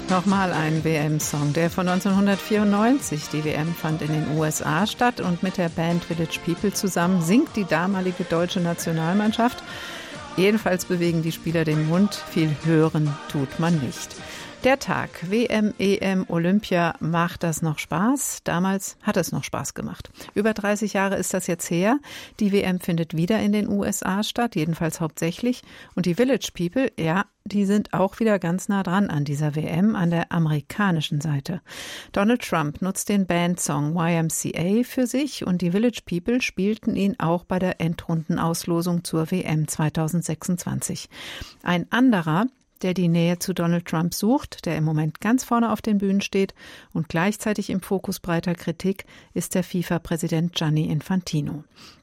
Nochmal ein WM-Song, der von 1994. Die WM fand in den USA statt und mit der Band Village People zusammen singt die damalige deutsche Nationalmannschaft. Jedenfalls bewegen die Spieler den Mund, viel hören tut man nicht. Der Tag, WM, EM, Olympia, macht das noch Spaß? Damals hat es noch Spaß gemacht. Über 30 Jahre ist das jetzt her. Die WM findet wieder in den USA statt, jedenfalls hauptsächlich. Und die Village People, ja, die sind auch wieder ganz nah dran an dieser WM, an der amerikanischen Seite. Donald Trump nutzt den Bandsong YMCA für sich und die Village People spielten ihn auch bei der Endrundenauslosung zur WM 2026. Ein anderer, der die Nähe zu Donald Trump sucht, der im Moment ganz vorne auf den Bühnen steht und gleichzeitig im Fokus breiter Kritik, ist der FIFA-Präsident Gianni Infantino.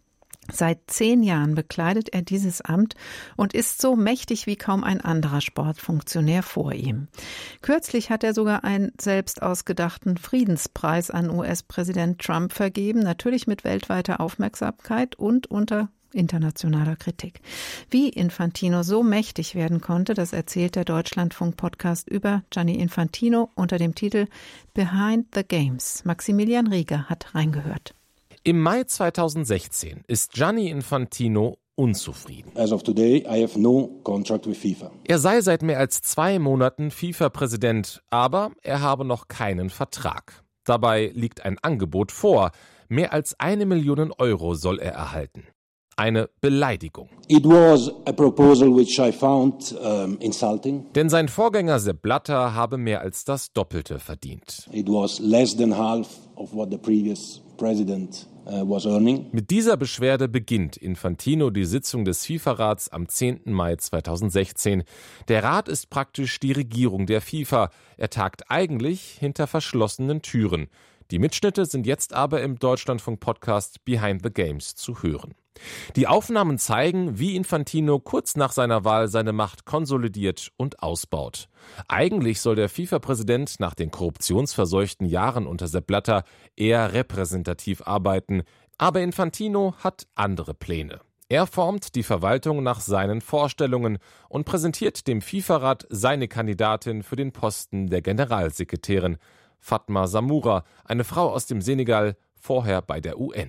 Seit 10 Jahren bekleidet er dieses Amt und ist so mächtig wie kaum ein anderer Sportfunktionär vor ihm. Kürzlich hat er sogar einen selbst ausgedachten Friedenspreis an US-Präsident Trump vergeben, natürlich mit weltweiter Aufmerksamkeit und unter internationaler Kritik. Wie Infantino so mächtig werden konnte, das erzählt der Deutschlandfunk-Podcast über Gianni Infantino unter dem Titel Behind the Games. Maximilian Rieger hat reingehört. Im Mai 2016 ist Gianni Infantino unzufrieden. As of today, I have no contract with FIFA. Er sei seit mehr als 2 Monaten FIFA-Präsident, aber er habe noch keinen Vertrag. Dabei liegt ein Angebot vor. Mehr als 1 Million Euro soll er erhalten. Eine Beleidigung. It was a proposal which I found insulting. Denn sein Vorgänger Sepp Blatter habe mehr als das Doppelte verdient. It was less than half of what the previous president was earning. Mit dieser Beschwerde beginnt Infantino die Sitzung des FIFA-Rats am 10. Mai 2016. Der Rat ist praktisch die Regierung der FIFA. Er tagt eigentlich hinter verschlossenen Türen. Die Mitschnitte sind jetzt aber im Deutschlandfunk-Podcast Behind the Games zu hören. Die Aufnahmen zeigen, wie Infantino kurz nach seiner Wahl seine Macht konsolidiert und ausbaut. Eigentlich soll der FIFA-Präsident nach den korruptionsverseuchten Jahren unter Sepp Blatter eher repräsentativ arbeiten, aber Infantino hat andere Pläne. Er formt die Verwaltung nach seinen Vorstellungen und präsentiert dem FIFA-Rat seine Kandidatin für den Posten der Generalsekretärin, Fatma Samoura, eine Frau aus dem Senegal, vorher bei der UN.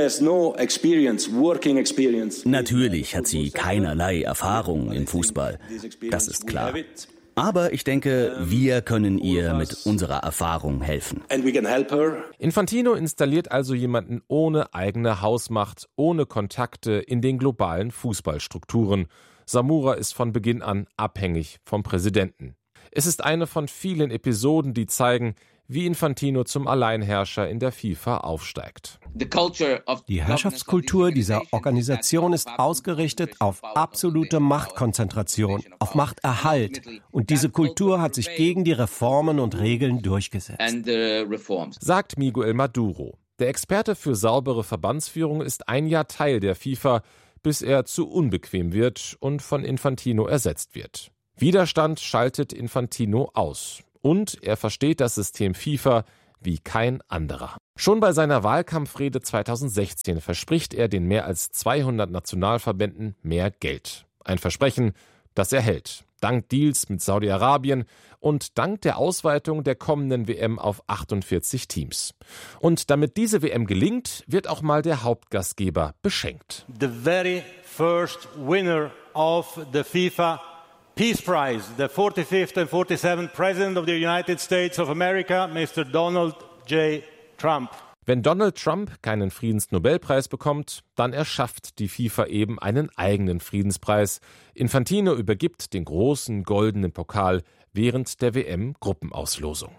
Natürlich hat sie keinerlei Erfahrung im Fußball, das ist klar. Aber ich denke, wir können ihr mit unserer Erfahrung helfen. Infantino installiert also jemanden ohne eigene Hausmacht, ohne Kontakte in den globalen Fußballstrukturen. Samoura ist von Beginn an abhängig vom Präsidenten. Es ist eine von vielen Episoden, die zeigen, wie Infantino zum Alleinherrscher in der FIFA aufsteigt. Die Herrschaftskultur dieser Organisation ist ausgerichtet auf absolute Machtkonzentration, auf Machterhalt. Und diese Kultur hat sich gegen die Reformen und Regeln durchgesetzt. Sagt Miguel Maduro. Der Experte für saubere Verbandsführung ist ein Jahr Teil der FIFA, bis er zu unbequem wird und von Infantino ersetzt wird. Widerstand schaltet Infantino aus. Und er versteht das System FIFA wie kein anderer. Schon bei seiner Wahlkampfrede 2016 verspricht er den mehr als 200 Nationalverbänden mehr Geld. Ein Versprechen, das er hält. Dank Deals mit Saudi-Arabien und dank der Ausweitung der kommenden WM auf 48 Teams. Und damit diese WM gelingt, wird auch mal der Hauptgastgeber beschenkt. The very first winner of the FIFA Peace Prize, the 45th and 47th President of the United States of America, Mr. Donald J. Trump. Wenn Donald Trump keinen Friedensnobelpreis bekommt, dann erschafft die FIFA eben einen eigenen Friedenspreis. Infantino übergibt den großen goldenen Pokal während der WM-Gruppenauslosung.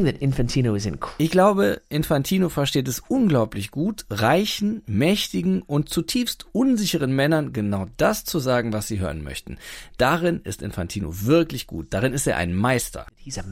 Ich glaube, Infantino versteht es unglaublich gut, reichen, mächtigen und zutiefst unsicheren Männern genau das zu sagen, was sie hören möchten. Darin ist Infantino wirklich gut. Darin ist er ein Meister.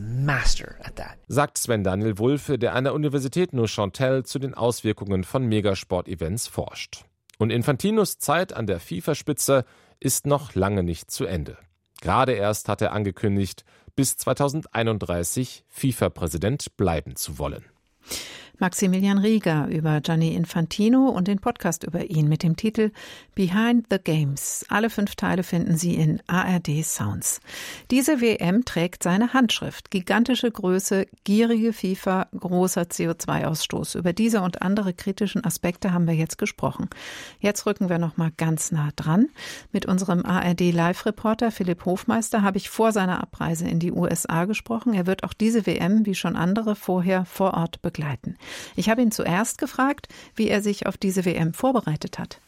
Sagt Sven Daniel Wulfe, der an der Universität Neuchâtel zu den Auswirkungen von Megasport-Events forscht. Und Infantinos Zeit an der FIFA-Spitze ist noch lange nicht zu Ende. Gerade erst hat er angekündigt, bis 2031 FIFA-Präsident bleiben zu wollen. Maximilian Rieger über Gianni Infantino und den Podcast über ihn mit dem Titel Behind the Games. Alle 5 Teile finden Sie in ARD Sounds. Diese WM trägt seine Handschrift. Gigantische Größe, gierige FIFA, großer CO2-Ausstoß. Über diese und andere kritischen Aspekte haben wir jetzt gesprochen. Jetzt rücken wir noch mal ganz nah dran. Mit unserem ARD-Live-Reporter Philipp Hofmeister habe ich vor seiner Abreise in die USA gesprochen. Er wird auch diese WM, wie schon andere, vorher vor Ort begleiten. Ich habe ihn zuerst gefragt, wie er sich auf diese WM vorbereitet hat.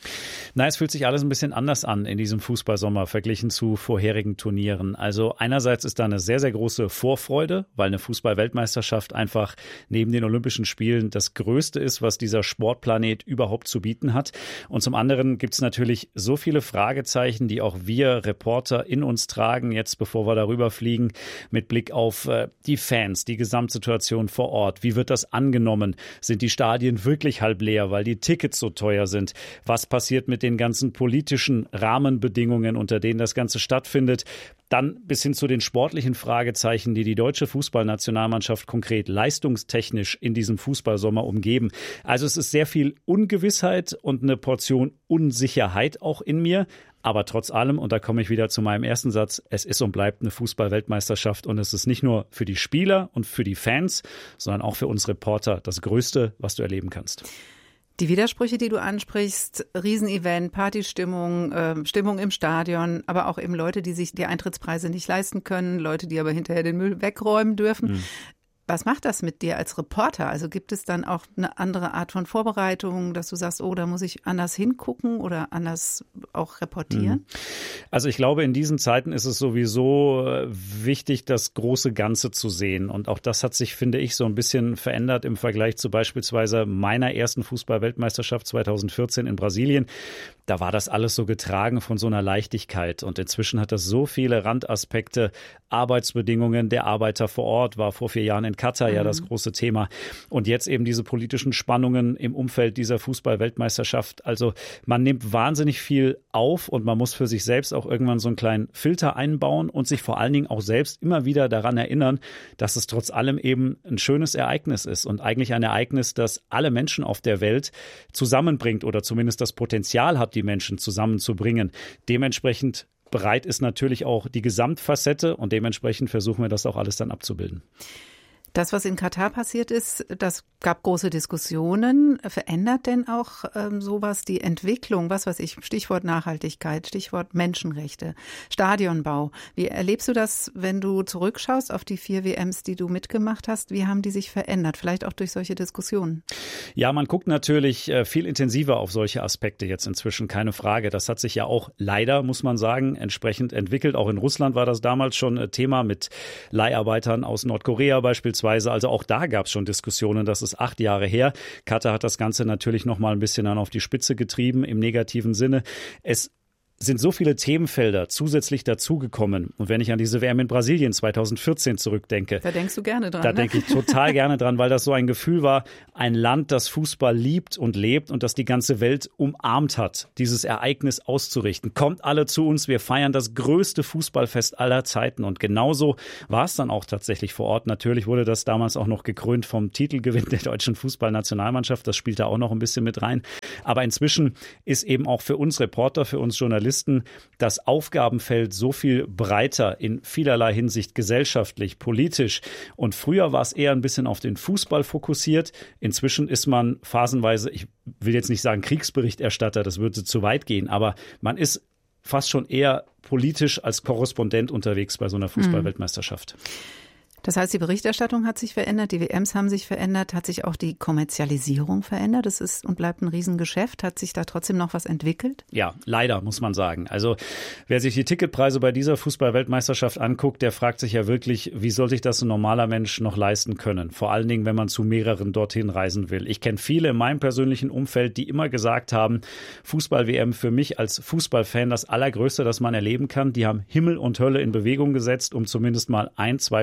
Na, es fühlt sich alles ein bisschen anders an in diesem Fußballsommer verglichen zu vorherigen Turnieren. Also einerseits ist da eine sehr, sehr große Vorfreude, weil eine Fußball-Weltmeisterschaft einfach neben den Olympischen Spielen das Größte ist, was dieser Sportplanet überhaupt zu bieten hat. Und zum anderen gibt es natürlich so viele Fragezeichen, die auch wir Reporter in uns tragen, jetzt bevor wir darüber fliegen, mit Blick auf die Fans, die Gesamtsituation vor Ort. Wie wird das angenommen? Sind die Stadien wirklich halb leer, weil die Tickets so teuer sind? Was passiert mit den ganzen politischen Rahmenbedingungen, unter denen das Ganze stattfindet? Dann bis hin zu den sportlichen Fragezeichen, die die deutsche Fußballnationalmannschaft konkret leistungstechnisch in diesem Fußballsommer umgeben. Also es ist sehr viel Ungewissheit und eine Portion Unsicherheit auch in mir. Aber trotz allem, und da komme ich wieder zu meinem ersten Satz, es ist und bleibt eine Fußball-Weltmeisterschaft und es ist nicht nur für die Spieler und für die Fans, sondern auch für uns Reporter das Größte, was du erleben kannst. Die Widersprüche, die du ansprichst, Riesenevent, Partystimmung, Stimmung im Stadion, aber auch eben Leute, die sich die Eintrittspreise nicht leisten können, Leute, die aber hinterher den Müll wegräumen dürfen. Was macht das mit dir als Reporter? Also gibt es dann auch eine andere Art von Vorbereitung, dass du sagst, oh, da muss ich anders hingucken oder anders auch reportieren? Also ich glaube, in diesen Zeiten ist es sowieso wichtig, das große Ganze zu sehen. Und auch das hat sich, finde ich, so ein bisschen verändert im Vergleich zu beispielsweise meiner ersten Fußball-Weltmeisterschaft 2014 in Brasilien. Da war das alles so getragen von so einer Leichtigkeit. Und inzwischen hat das so viele Randaspekte. Arbeitsbedingungen der Arbeiter vor Ort war vor 4 Jahren in Katar ja das große Thema. Und jetzt eben diese politischen Spannungen im Umfeld dieser Fußball-Weltmeisterschaft. Also man nimmt wahnsinnig viel auf und man muss für sich selbst auch irgendwann so einen kleinen Filter einbauen und sich vor allen Dingen auch selbst immer wieder daran erinnern, dass es trotz allem eben ein schönes Ereignis ist und eigentlich ein Ereignis, das alle Menschen auf der Welt zusammenbringt oder zumindest das Potenzial hat, die Menschen zusammenzubringen. Dementsprechend breit ist natürlich auch die Gesamtfacette und dementsprechend versuchen wir das auch alles dann abzubilden. Das, was in Katar passiert ist, das gab große Diskussionen. Verändert denn auch sowas die Entwicklung, was weiß ich, Stichwort Nachhaltigkeit, Stichwort Menschenrechte, Stadionbau. Wie erlebst du das, wenn du zurückschaust auf die 4 WMs, die du mitgemacht hast? Wie haben die sich verändert? Vielleicht auch durch solche Diskussionen? Ja, man guckt natürlich viel intensiver auf solche Aspekte jetzt inzwischen, keine Frage. Das hat sich ja auch leider, muss man sagen, entsprechend entwickelt. Auch in Russland war das damals schon Thema mit Leiharbeitern aus Nordkorea beispielsweise. Also auch da gab es schon Diskussionen, das ist 8 Jahre her. Katar hat das Ganze natürlich noch mal ein bisschen dann auf die Spitze getrieben, im negativen Sinne. Es sind so viele Themenfelder zusätzlich dazugekommen. Und wenn ich an diese WM in Brasilien 2014 zurückdenke. Da denkst du gerne dran. Da denke ich total gerne dran, weil das so ein Gefühl war, ein Land, das Fußball liebt und lebt und das die ganze Welt umarmt hat, dieses Ereignis auszurichten. Kommt alle zu uns, wir feiern das größte Fußballfest aller Zeiten. Und genauso war es dann auch tatsächlich vor Ort. Natürlich wurde das damals auch noch gekrönt vom Titelgewinn der deutschen Fußballnationalmannschaft. Das spielt da auch noch ein bisschen mit rein. Aber inzwischen ist eben auch für uns Reporter, für uns Journalisten, das Aufgabenfeld so viel breiter in vielerlei Hinsicht gesellschaftlich, politisch. Und früher war es eher ein bisschen auf den Fußball fokussiert. Inzwischen ist man phasenweise, ich will jetzt nicht sagen Kriegsberichterstatter, das würde zu weit gehen, aber man ist fast schon eher politisch als Korrespondent unterwegs bei so einer Fußball-Weltmeisterschaft. Das heißt, die Berichterstattung hat sich verändert, die WMs haben sich verändert, hat sich auch die Kommerzialisierung verändert. Das ist und bleibt ein Riesengeschäft. Hat sich da trotzdem noch was entwickelt? Ja, leider, muss man sagen. Also wer sich die Ticketpreise bei dieser Fußball-Weltmeisterschaft anguckt, der fragt sich ja wirklich, wie soll sich das ein normaler Mensch noch leisten können? Vor allen Dingen, wenn man zu mehreren dorthin reisen will. Ich kenne viele in meinem persönlichen Umfeld, die immer gesagt haben, Fußball-WM für mich als Fußballfan das Allergrößte, das man erleben kann. Die haben Himmel und Hölle in Bewegung gesetzt, um zumindest mal 1, 2 Spiele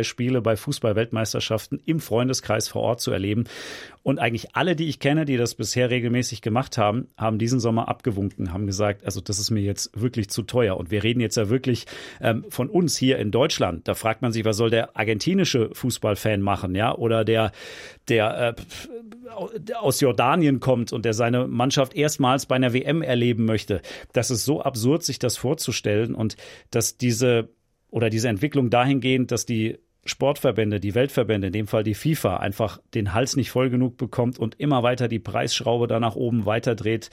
bei Fußball-Weltmeisterschaften im Freundeskreis vor Ort zu erleben. Und eigentlich alle, die ich kenne, die das bisher regelmäßig gemacht haben, haben diesen Sommer abgewunken, haben gesagt, also das ist mir jetzt wirklich zu teuer. Und wir reden jetzt ja wirklich von uns hier in Deutschland. Da fragt man sich, was soll der argentinische Fußballfan machen, ja? Oder der aus Jordanien kommt und der seine Mannschaft erstmals bei einer WM erleben möchte. Das ist so absurd, sich das vorzustellen, und dass diese Entwicklung dahingehend, dass die Sportverbände, die Weltverbände, in dem Fall die FIFA, einfach den Hals nicht voll genug bekommt und immer weiter die Preisschraube da nach oben weiterdreht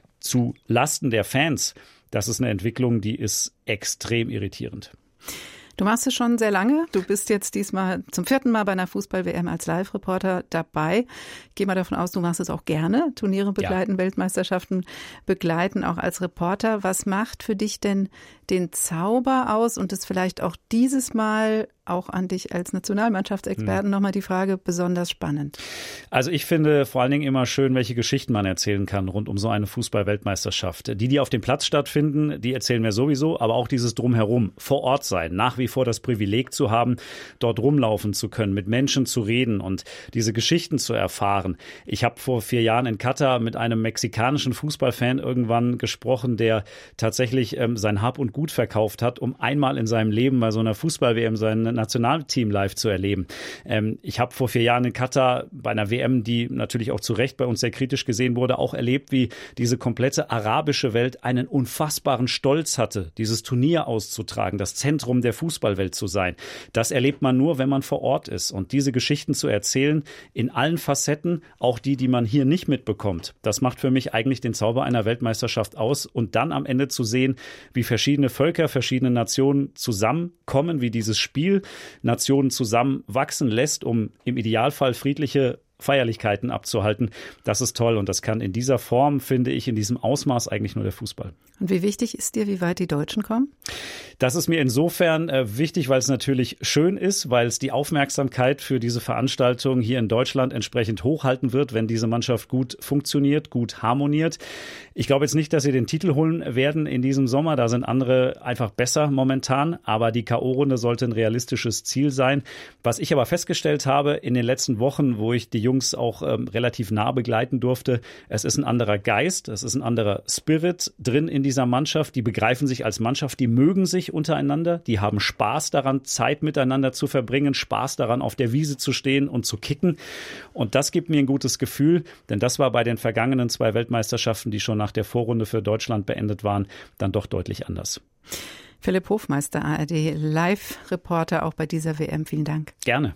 zu Lasten der Fans. Das ist eine Entwicklung, die ist extrem irritierend. Du machst es schon sehr lange. Du bist jetzt diesmal zum 4. Mal bei einer Fußball-WM als Live-Reporter dabei. Ich gehe mal davon aus, du machst es auch gerne. Turniere begleiten, ja. Weltmeisterschaften begleiten, auch als Reporter. Was macht für dich denn den Zauber aus und ist vielleicht auch dieses Mal auch an dich als Nationalmannschaftsexperten nochmal die Frage besonders spannend? Also ich finde vor allen Dingen immer schön, welche Geschichten man erzählen kann rund um so eine Fußball-Weltmeisterschaft. Die auf dem Platz stattfinden, die erzählen wir sowieso, aber auch dieses Drumherum, vor Ort sein, nach wie vor das Privileg zu haben, dort rumlaufen zu können, mit Menschen zu reden und diese Geschichten zu erfahren. Ich habe vor 4 Jahren in Katar mit einem mexikanischen Fußballfan irgendwann gesprochen, der tatsächlich sein Hab und Gut verkauft hat, um einmal in seinem Leben bei so einer Fußball-WM sein Nationalteam live zu erleben. Ich habe vor 4 Jahren in Katar bei einer WM, die natürlich auch zu Recht bei uns sehr kritisch gesehen wurde, auch erlebt, wie diese komplette arabische Welt einen unfassbaren Stolz hatte, dieses Turnier auszutragen, das Zentrum der Fußballwelt zu sein. Das erlebt man nur, wenn man vor Ort ist. Und diese Geschichten zu erzählen, in allen Facetten, auch die man hier nicht mitbekommt, das macht für mich eigentlich den Zauber einer Weltmeisterschaft aus. Und dann am Ende zu sehen, wie verschiedene Völker, verschiedene Nationen zusammenkommen, wie dieses Spiel Nationen zusammenwachsen lässt, um im Idealfall friedliche Feierlichkeiten abzuhalten. Das ist toll und das kann in dieser Form, finde ich, in diesem Ausmaß eigentlich nur der Fußball. Und wie wichtig ist dir, wie weit die Deutschen kommen? Das ist mir insofern wichtig, weil es natürlich schön ist, weil es die Aufmerksamkeit für diese Veranstaltung hier in Deutschland entsprechend hochhalten wird, wenn diese Mannschaft gut funktioniert, gut harmoniert. Ich glaube jetzt nicht, dass sie den Titel holen werden in diesem Sommer. Da sind andere einfach besser momentan. Aber die K.O.-Runde sollte ein realistisches Ziel sein. Was ich aber festgestellt habe in den letzten Wochen, wo ich die Jungs auch relativ nah begleiten durfte, es ist ein anderer Geist, es ist ein anderer Spirit drin in dieser Mannschaft. Die begreifen sich als Mannschaft, die mögen sich untereinander, die haben Spaß daran, Zeit miteinander zu verbringen, Spaß daran, auf der Wiese zu stehen und zu kicken. Und das gibt mir ein gutes Gefühl, denn das war bei den vergangenen 2 Weltmeisterschaften, die schon nach der Vorrunde für Deutschland beendet waren, dann doch deutlich anders. Philipp Hofmeister, ARD Live-Reporter auch bei dieser WM. Vielen Dank. Gerne.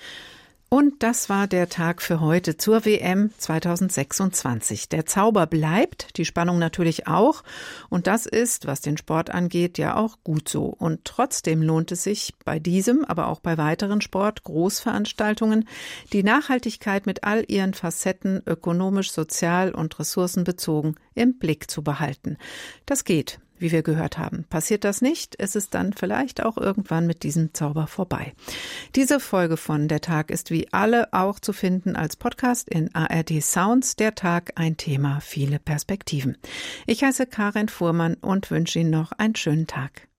Und das war der Tag für heute zur WM 2026. Der Zauber bleibt, die Spannung natürlich auch. Und das ist, was den Sport angeht, ja auch gut so. Und trotzdem lohnt es sich bei diesem, aber auch bei weiteren Großveranstaltungen, die Nachhaltigkeit mit all ihren Facetten ökonomisch, sozial und ressourcenbezogen im Blick zu behalten. Das geht, wie wir gehört haben. Passiert das nicht, ist es dann vielleicht auch irgendwann mit diesem Zauber vorbei. Diese Folge von Der Tag ist wie alle auch zu finden als Podcast in ARD Sounds. Der Tag, ein Thema, viele Perspektiven. Ich heiße Karin Fuhrmann und wünsche Ihnen noch einen schönen Tag.